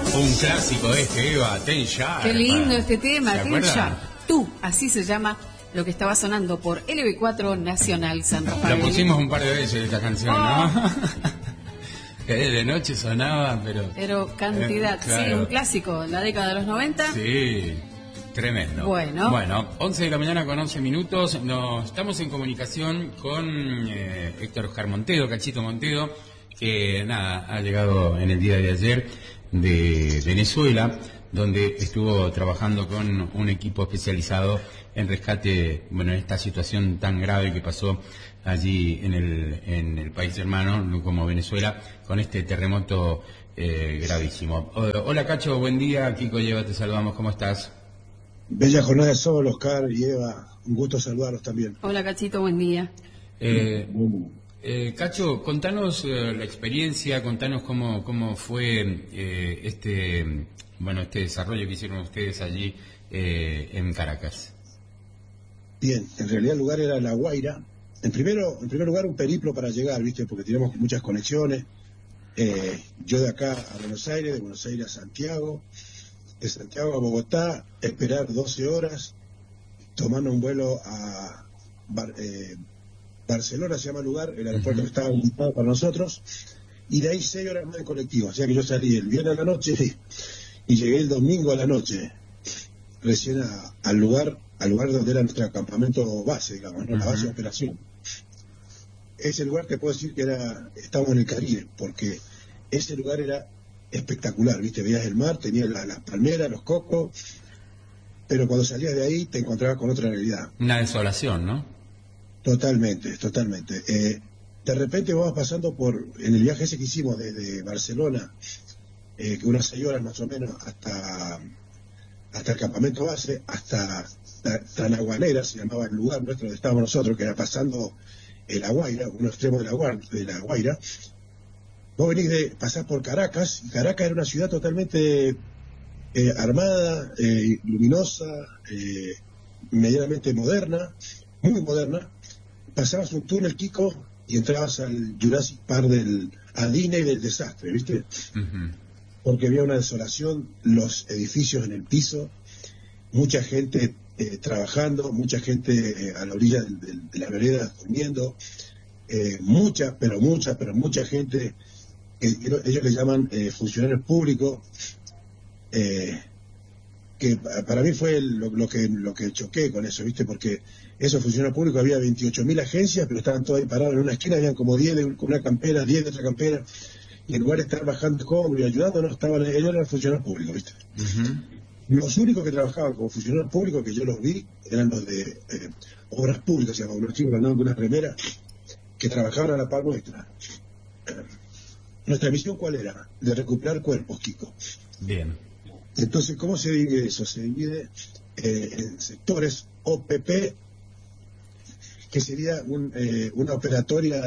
Un clásico Eva, Ten Sharp. Qué lindo este tema, Ten Sharp. Tú, así se llama lo que estaba sonando por LB4 Nacional San Rafael. La pusimos un par de veces esta canción, ¿no? Que de noche sonaba, pero cantidad, claro. Sí, un clásico en la década de los 90. Sí, tremendo. Bueno, 11 de la mañana con 11 minutos. Estamos en comunicación con Héctor Montedo, Cachito Montedo, que ha llegado en el día de ayer de Venezuela, donde estuvo trabajando con un equipo especializado en rescate, en esta situación tan grave que pasó allí en el país hermano como Venezuela, con este terremoto gravísimo. Hola Cacho, buen día, Kiko y Eva, te saludamos, ¿cómo estás? Bella jornada de sol, Oscar y Eva, un gusto saludarlos también. Hola Cachito, buen día. Cacho, contanos la experiencia, contanos cómo fue este desarrollo que hicieron ustedes allí en Caracas. Bien, en realidad el lugar era La Guaira. En primer lugar un periplo para llegar, ¿viste? Porque teníamos muchas conexiones. Yo de acá a Buenos Aires, de Buenos Aires a Santiago, de Santiago a Bogotá, esperar 12 horas, tomando un vuelo a Barcelona, se llama el lugar, el aeropuerto que estaba invitado para nosotros, y de ahí 6 horas más de colectivo. O sea que yo salí el viernes a la noche y llegué el domingo a la noche, recién al lugar donde era nuestro campamento base, digamos, ¿no? La base de operación. Ese lugar te puedo decir que estábamos en el Caribe, porque ese lugar era espectacular, ¿viste? Veías el mar, tenías las palmeras, los cocos, pero cuando salías de ahí te encontrabas con otra realidad. Una desolación, ¿no? Totalmente. De repente vamos pasando en el viaje ese que hicimos desde Barcelona, que unas 6 horas más o menos, hasta el campamento base, hasta Tranaguanera, se llamaba el lugar nuestro donde estábamos nosotros, que era pasando La Guaira, un extremo de La Guaira. Vos venís de pasar por Caracas, y Caracas era una ciudad totalmente armada, luminosa, medianamente moderna, muy moderna. Pasabas un túnel, Kiko, y entrabas al Jurassic Park del Adine y del desastre, ¿viste? Porque había una desolación, los edificios en el piso, mucha gente trabajando, mucha gente a la orilla de las veredas durmiendo, mucha gente, ellos le llaman funcionarios públicos, que para mí fue lo que choqué con eso, ¿viste? Porque esos funcionarios públicos, había 28.000 agencias, pero estaban todos ahí parados en una esquina, habían como 10 con una campera, 10 de otra campera, y en lugar de estar bajando escombros y ayudando, ellos eran funcionarios públicos, ¿viste? Los únicos que trabajaban como funcionarios públicos, que yo los vi, eran los de obras públicas, se llamaban, los chicos andaban con una remera, que trabajaban a la par nuestra. Nuestra misión, ¿cuál era? De recuperar cuerpos, Kiko. Bien. Entonces, ¿cómo se divide eso? Se divide en sectores OPP, que sería una operatoria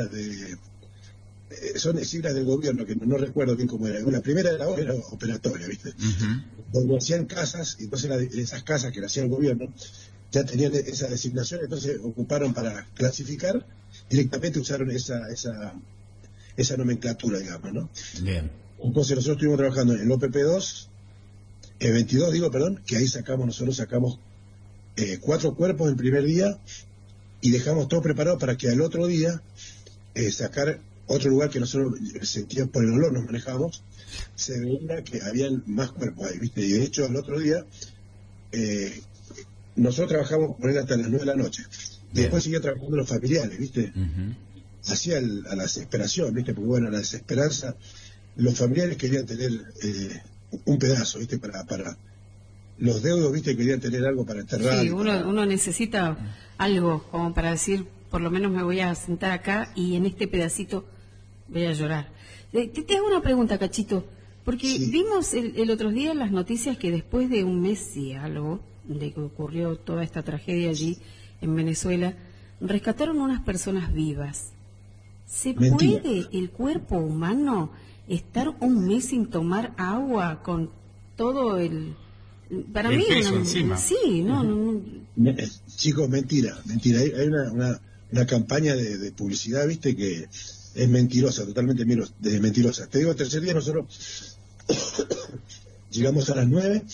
son siglas del gobierno, que no recuerdo bien cómo era. La primera era operatoria, ¿viste? Donde hacían casas, y entonces esas casas que le hacía el gobierno ya tenían esa designación, entonces ocuparon para clasificar, directamente usaron esa nomenclatura, digamos, ¿no? Bien. Entonces nosotros estuvimos trabajando en el OPP 22, que ahí nosotros sacamos 4 cuerpos el primer día, y dejamos todo preparado para que al otro día sacar otro lugar que nosotros sentíamos, por el olor nos manejamos, se veía que habían más cuerpos ahí, ¿viste? Y de hecho al otro día nosotros trabajamos con él hasta las 9 de la noche. Después seguía trabajando los familiares, ¿viste? Hacía a la desesperación, ¿viste? Porque a la desesperanza, los familiares querían tener un pedazo, ¿viste? Para los deudos, ¿viste? Querían tener algo para enterrar. Sí, uno necesita algo como para decir, por lo menos me voy a sentar acá y en este pedacito voy a llorar. Te hago una pregunta, Cachito, porque vimos el otro día en las noticias que después de un mes y algo de que ocurrió toda esta tragedia allí en Venezuela, rescataron unas personas vivas. ¿Se puede el cuerpo humano estar un mes sin tomar agua con todo el... Para mí peso encima? Sí, no. Chicos, mentira. Hay una campaña de publicidad, ¿viste? Que es mentirosa, totalmente mentirosa. Te digo, el tercer día nosotros llegamos a las 9,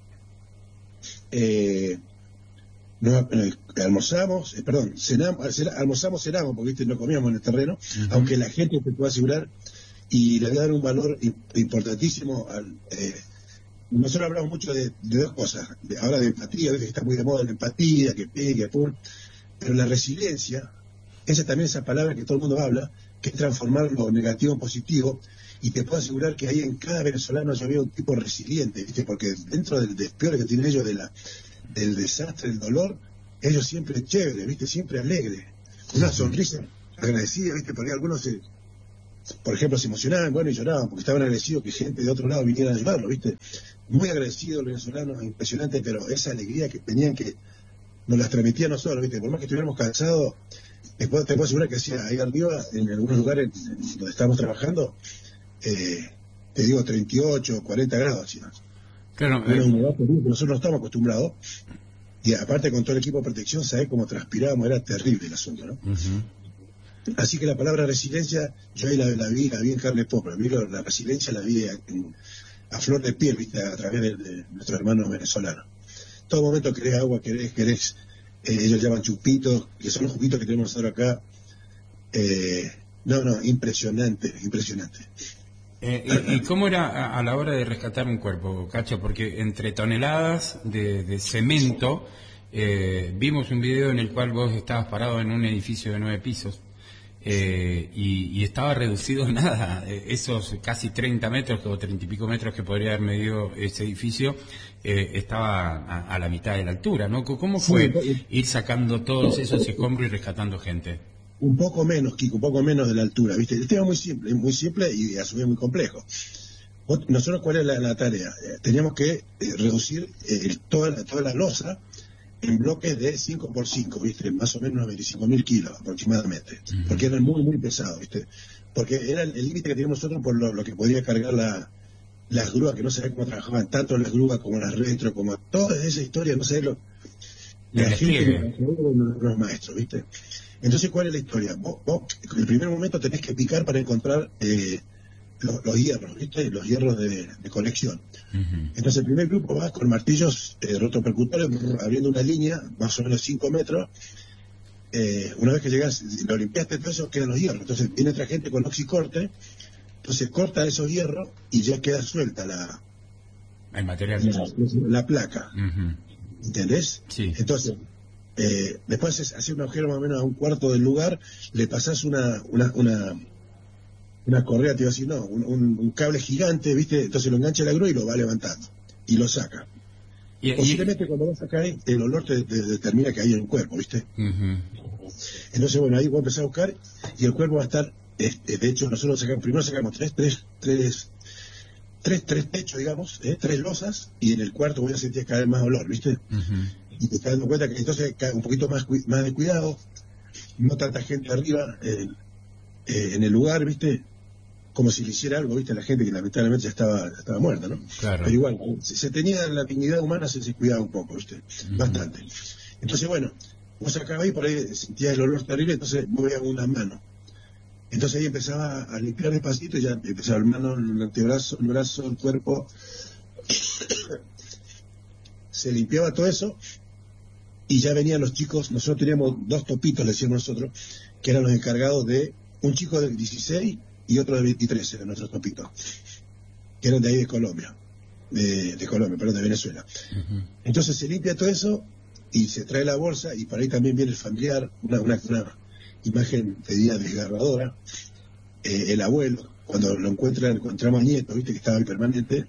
almorzamos, cenamos, porque ¿viste? No comíamos en el terreno, aunque la gente te puede asegurar, y le voy a dar un valor importantísimo al... nosotros hablamos mucho de dos cosas, ahora de empatía, a veces está muy de moda la empatía, que pegue, pero la resiliencia, esa palabra que todo el mundo habla, que es transformar lo negativo en positivo, y te puedo asegurar que ahí en cada venezolano yo veo un tipo resiliente, ¿viste? Porque dentro del despeor que tienen ellos del desastre, del dolor, ellos siempre chévere, ¿viste? Siempre alegre, una sonrisa agradecida, ¿viste? Porque algunos por ejemplo, se emocionaban, bueno, y lloraban porque estaban agradecidos que gente de otro lado viniera a ayudarlo, ¿viste? Muy agradecidos los venezolanos, impresionante, pero esa alegría que tenían, que nos las transmitía a nosotros, ¿viste? Por más que estuviéramos cansados, te puedo asegurar que hacía ahí arriba, en algunos lugares donde estábamos trabajando, te digo 38, 40 grados, ¿sí? Claro, nosotros no estamos acostumbrados, y aparte con todo el equipo de protección, ¿sabés cómo transpirábamos? Era terrible el asunto, ¿no? Así que la palabra resiliencia, yo ahí la vi en carne propia. La resiliencia la vi a flor de piel, ¿viste? A través de nuestros hermanos venezolanos. Todo momento querés agua, querés ellos llaman chupitos, que son los juguitos que tenemos nosotros acá. Impresionante. ¿Y cómo era a la hora de rescatar un cuerpo, Cacho? Porque entre toneladas de cemento, vimos un video en el cual vos estabas parado en un edificio de 9 pisos. Y estaba reducido nada, esos casi 30 metros o 30 y pico metros que podría haber medido ese edificio, estaba a la mitad de la altura, ¿no? ¿Cómo fue ir sacando todos esos escombros y rescatando gente? Un poco menos, Kiko, un poco menos de la altura, ¿viste? El tema es muy simple y a su vez muy complejo. Nosotros, ¿cuál es la tarea? Teníamos que reducir toda la losa en bloques de 5x5, ¿viste? Más o menos 25.000 kilos aproximadamente, porque eran muy, muy pesados, ¿viste? Porque era el límite que teníamos nosotros por lo que podía cargar las grúas, que no sabía cómo trabajaban tanto las grúas como las retro, como toda esa historia, no sé la gente los maestros, ¿viste? Entonces, ¿cuál es la historia? Vos en el primer momento tenés que picar para encontrar los hierros, ¿viste? Los hierros de conexión. Entonces el primer grupo va con martillos rotopercutores abriendo una línea, más o menos 5 metros. Una vez que llegas, lo limpiaste, todo eso, quedan los hierros. Entonces viene otra gente con oxicorte, entonces corta esos hierros y ya queda suelta el material, la placa. ¿Entendés? Sí. Entonces, después hace un agujero más o menos a un cuarto del lugar, le pasás una correa, te iba a decir, no, un cable gigante, ¿viste? Entonces lo engancha la grúa y lo va levantando, y lo saca. Posiblemente cuando vas a caer, el olor te determina que hay en un cuerpo, ¿viste? Entonces, bueno, ahí voy a empezar a buscar, y el cuerpo va a estar, de hecho, nosotros primero sacamos tres techos, digamos, 3 losas, y en el cuarto voy a sentir cada vez más olor, ¿viste? Y te estás dando cuenta que entonces cae un poquito más de cuidado, no tanta gente arriba en el lugar, ¿viste? Como si le hiciera algo, ¿viste? La gente que lamentablemente ya estaba muerta, ¿no? Claro. Pero igual, se tenía la dignidad humana, se cuidaba un poco, ¿viste? Bastante. Entonces, bueno, vos sacabas ahí, por ahí sentías el olor terrible, entonces vos veías una mano. Entonces ahí empezaba a limpiar despacito y ya empezaba el mano, el antebrazo, el brazo, el cuerpo. Se limpiaba todo eso y ya venían los chicos. Nosotros teníamos 2 topitos, le decíamos nosotros, que eran los encargados de un chico de 16 y otro de 23, eran nuestros topitos, que eran de ahí de Colombia, de Venezuela. Entonces se limpia todo eso y se trae la bolsa, y por ahí también viene el familiar, una imagen de día desgarradora. El abuelo, cuando lo encontramos al nieto, ¿viste? Que estaba ahí permanente,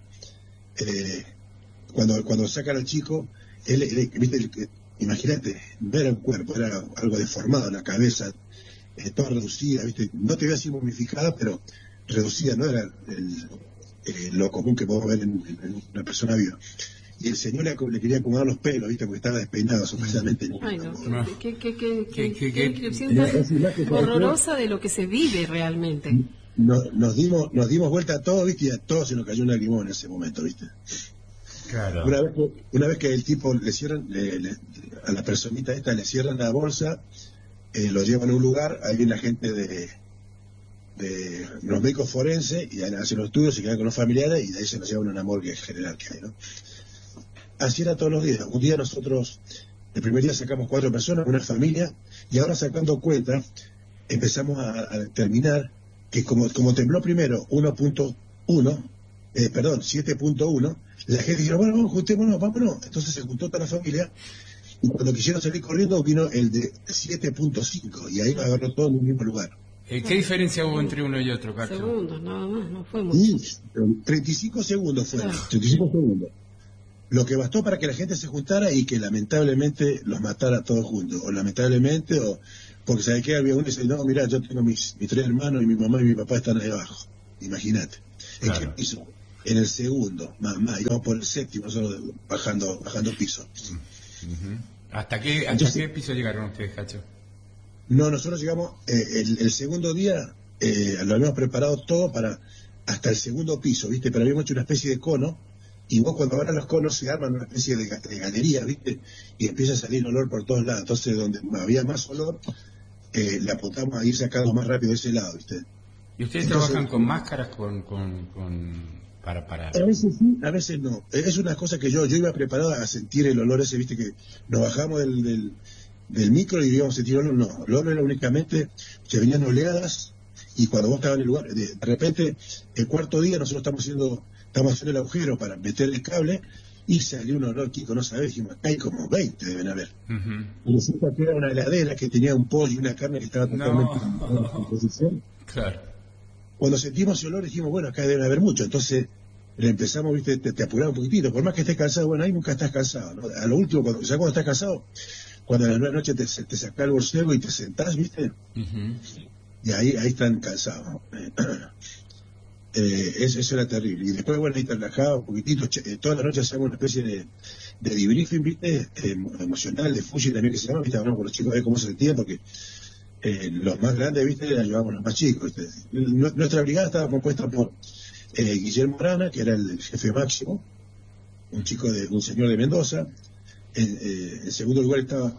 cuando sacan al chico, ¿viste? Imagínate, no era un cuerpo, era algo deformado, la cabeza toda reducida, ¿viste? No te voy a decir momificada, pero reducida, no era lo común que podemos ver en una persona viva. Y el señor le quería acomodar los pelos, ¿viste? Porque estaba despeinado, supuestamente. Ay, no. Qué descripción tan horrorosa de lo que se vive realmente. Nos dimos vuelta a todos, ¿viste? Y a todos se nos cayó una limón en ese momento, ¿viste? Claro. Una vez que el tipo le cierran, a la personita esta le cierran la bolsa, lo llevan a un lugar, ahí viene la gente de los médicos forenses y hacen los estudios, se quedan con los familiares y de ahí se nos lleva una morgue general que hay, ¿no? Así era todos los días. Un día nosotros, el primer día sacamos 4 personas, una familia, y ahora sacando cuenta, empezamos a determinar que como tembló primero 7.1, la gente dijo, bueno, juntémonos, vámonos. Entonces se juntó toda la familia, y cuando quisieron salir corriendo vino el de 7.5, y ahí agarró todo en el mismo lugar. ¿Qué diferencia hubo entre uno y otro, Cacho? Segundos, nada más, no fue mucho. 35 segundos fueron, 35 segundos. Lo que bastó para que la gente se juntara y que lamentablemente los matara todos juntos. O lamentablemente, o porque ¿sabes qué? Había uno que dice, no, mira, yo tengo mis 3 hermanos y mi mamá y mi papá están ahí abajo. Imagínate. Claro. ¿En qué piso? En el segundo, más, íbamos por el 7º, solo bajando piso. Uh-huh. ¿Hasta qué piso llegaron ustedes, Cacho? No, nosotros llegamos, el segundo día, lo habíamos preparado todo para hasta el segundo piso, ¿viste? Pero habíamos hecho una especie de cono, y vos cuando van a los conos se arman una especie de galería, ¿viste? Y empieza a salir olor por todos lados. Entonces, donde había más olor, le apuntamos a ir sacando más rápido de ese lado, ¿viste? ¿Y ustedes trabajan con máscaras para...? A veces sí, a veces no. Es una cosa que yo iba preparado a sentir el olor ese, ¿viste? Que nos bajamos del micro y íbamos a sentir olor. No, el olor era únicamente que venían oleadas, y cuando vos estabas en el lugar, de repente, el cuarto día nosotros estamos haciendo el agujero para meter el cable, y salió un olor, Kiko, no sabés, dijimos, acá hay como 20 deben haber. Uh-huh. Y resulta que era una heladera que tenía un pollo y una carne que estaba totalmente en posición. Claro. Cuando sentimos ese olor dijimos, bueno, acá deben haber mucho. Entonces le empezamos, viste, te apuraba un poquitito, por más que estés cansado, bueno, ahí nunca estás cansado, ¿no? A lo último, cuando estás cansado, cuando a las 9 de la noche te sacás el bolsillo y te sentás, viste, uh-huh. Y ahí están cansados. Eso era terrible. Y después, bueno, ahí te relajaba un poquitito. Todas las noches hacíamos una especie de debriefing, ¿viste? Emocional, de Fuji también que se llama, ¿viste? Hablamos con los chicos a ver cómo se sentían, porque los más grandes, ¿viste? Ayudábamos a los más chicos, ¿viste? Nuestra brigada estaba compuesta por Guillermo Arana, que era el jefe máximo, un señor de Mendoza. En segundo lugar estaba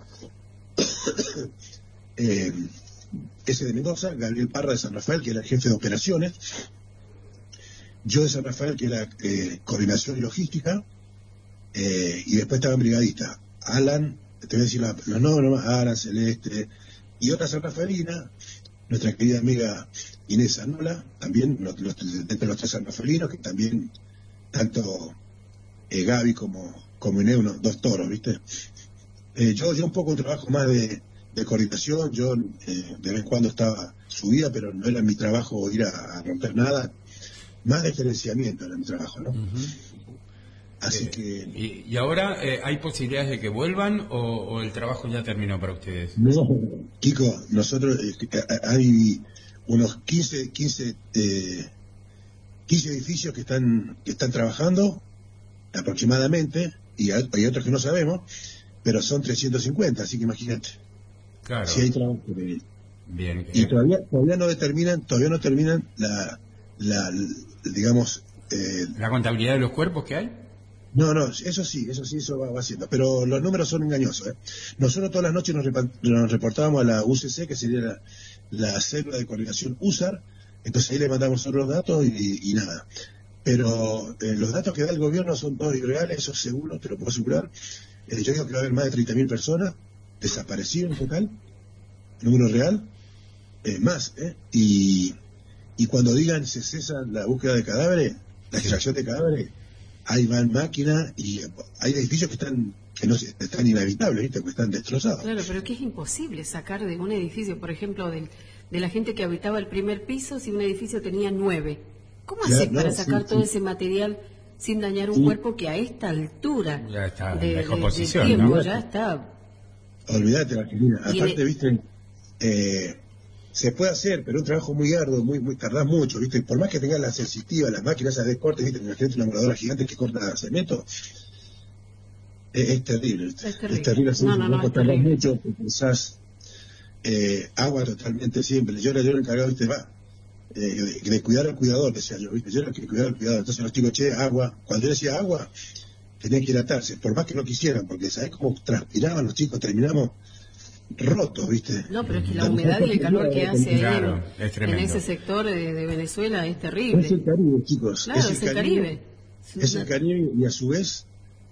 ese de Mendoza, Gabriel Parra de San Rafael, que era el jefe de operaciones. Yo de San Rafael, que era coordinación y logística, y después estaban brigadistas. Alan, te voy a decir los nombres, Alan, Celeste, y otra San Rafaelina, nuestra querida amiga Inés Anola, también, entre los 3 sanrafalinos, que también, tanto Gaby como Inés, unos 2 toros, ¿viste? Yo un poco un trabajo más de coordinación, yo de vez en cuando estaba subida, pero no era mi trabajo ir a romper nada. Más de gerenciamiento en mi trabajo, ¿no? Uh-huh. Así que... ¿Y ahora hay posibilidades de que vuelvan o el trabajo ya terminó para ustedes? No, Kiko, nosotros hay unos 15 edificios que están trabajando aproximadamente, y hay otros que no sabemos, pero son 350, así que imagínate. Claro. Si hay trabajo. Bien. Y todavía no terminan digamos... ¿La contabilidad de los cuerpos que hay? No, eso sí, eso va haciendo. Pero los números son engañosos, ¿eh? Nosotros todas las noches nos reportábamos a la UCC, que sería la célula de coordinación USAR, entonces ahí le mandamos nosotros los datos y nada. Pero los datos que da el gobierno son todos irreales, eso seguro, te lo puedo asegurar. Yo digo que va a haber más de 30.000 personas desaparecidas en total, número real, más, y cuando digan se cesa la búsqueda de cadáveres, la extracción de cadáveres, ahí van máquinas y hay edificios que están inhabitables, ¿viste? Que están destrozados. Claro, pero que es imposible sacar de un edificio, por ejemplo, de la gente que habitaba el primer piso, si un edificio tenía 9. ¿Cómo haces para sacar todo ese material sin dañar un cuerpo que a esta altura ya está de descomposición, tiempo, ¿no? ya está? Olvídate, Argentina. Aparte, viste, se puede hacer, pero un trabajo muy arduo, muy tardás mucho, viste. Por más que tengas las sensitivas, las máquinas esas de corte, viste, imagínate una moradora gigante que corta cemento, es terrible. Es terrible así, no tardás mucho, pensás agua totalmente siempre. Yo era encargado, viste, de cuidar al cuidador, decía yo, viste, yo era el que cuidaba al cuidador. Entonces los chicos, agua, cuando yo decía agua, tenían que hidratarse, por más que no quisieran, porque ¿sabés cómo transpiraban los chicos? Terminamos rotos, ¿viste? No, pero es que la humedad y el calor que hace ahí en ese sector de Venezuela es terrible. Es el Caribe, chicos. Claro, es el Caribe. Es el Caribe y a su vez,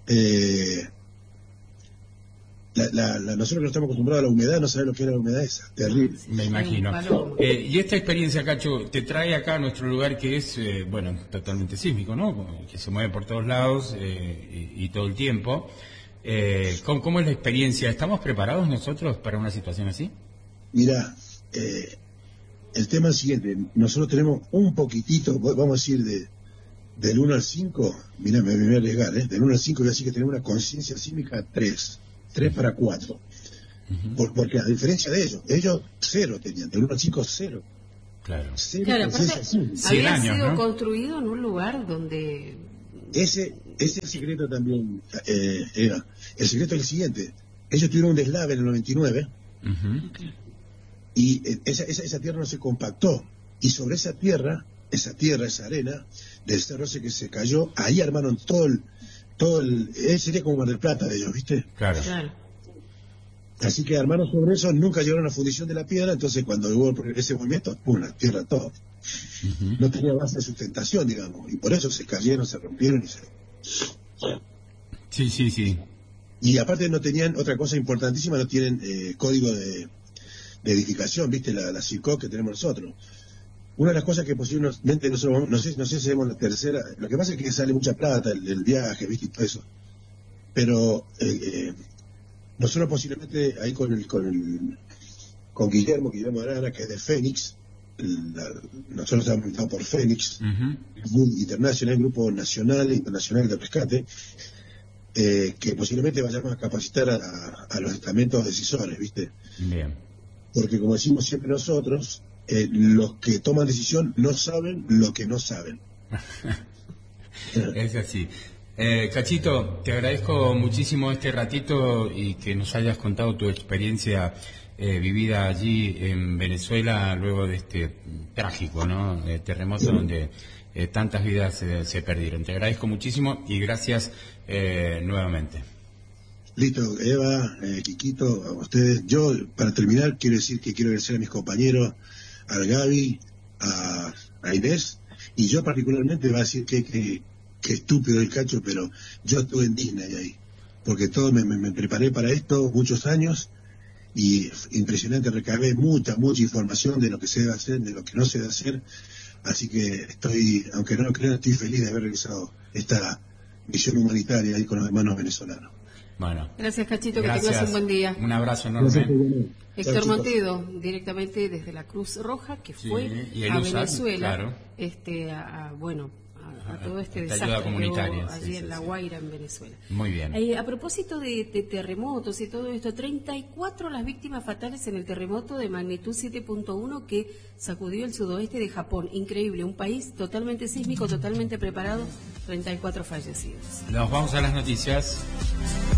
nosotros que no estamos acostumbrados a la humedad, no sabemos lo que era la humedad esa. Terrible. Me imagino. Y esta experiencia, Cacho, te trae acá a nuestro lugar que es, totalmente sísmico, ¿no? Que se mueve por todos lados y todo el tiempo. ¿Cómo es la experiencia? ¿Estamos preparados nosotros para una situación así? Mira, el tema es el siguiente. Nosotros tenemos un poquitito, vamos a decir, del 1 al 5, mira, me voy a arriesgar, del 1 al 5 voy a decir que tenemos una conciencia sísmica 3 para 4. Uh-huh. Porque a diferencia de ellos 0 tenían, del 1 al 5 0. Claro. Claro, aparte, había sido construido en un lugar donde... Ese es el secreto también, Eva. El secreto es el siguiente. Ellos tuvieron un deslave en el 99 uh-huh. y esa tierra no se compactó. Y sobre esa tierra, esa arena del cerro ese que se cayó, ahí armaron todo el sería como Mar del Plata de ellos, ¿viste? Claro. Así que armaron sobre eso, nunca llegaron a la fundición de la piedra, entonces cuando hubo ese movimiento, ¡pum!, la tierra todo. Uh-huh. No tenía base de sustentación, digamos, y por eso se cayeron, se rompieron y se... Sí. Y aparte no tenían, otra cosa importantísima, no tienen código de edificación, ¿viste? La CICOC que tenemos nosotros. Una de las cosas que posiblemente nosotros, no sé si hacemos la tercera, lo que pasa es que sale mucha plata, el viaje, ¿viste? Y todo eso. Pero nosotros posiblemente ahí con Guillermo Arana, que es de Fénix, nosotros estamos invitados por Fénix, uh-huh. Internacional, grupo nacional e internacional de rescate, que posiblemente vayamos a capacitar a los estamentos decisores, ¿viste? Bien. Porque como decimos siempre nosotros, los que toman decisión no saben lo que no saben. Es así. Cachito, te agradezco muchísimo este ratito y que nos hayas contado tu experiencia vivida allí en Venezuela luego de este trágico, ¿no? Terremoto donde tantas vidas se perdieron. Te agradezco muchísimo y gracias nuevamente. Listo, Eva, Quiquito, a ustedes. Yo, para terminar, quiero decir que quiero agradecer a mis compañeros, al Gaby, a Inés, y yo particularmente voy a decir que estúpido el Cacho, pero yo estuve en Disney ahí, porque me preparé para esto muchos años, y impresionante, recabé mucha información de lo que se debe hacer, de lo que no se debe hacer, así que aunque no lo crean, estoy feliz de haber realizado esta misión humanitaria ahí con los hermanos venezolanos. Bueno, gracias, Cachito, que tengas un buen día. Un abrazo enorme. Héctor Montedo, directamente desde la Cruz Roja, que fue a Venezuela, claro. a todo este desastre que hubo allí en La Guaira, en Venezuela. Muy bien. A propósito de terremotos y todo esto, 34 las víctimas fatales en el terremoto de magnitud 7.1 que sacudió el sudoeste de Japón. Increíble, un país totalmente sísmico, totalmente preparado, 34 fallecidos. Nos vamos a las noticias.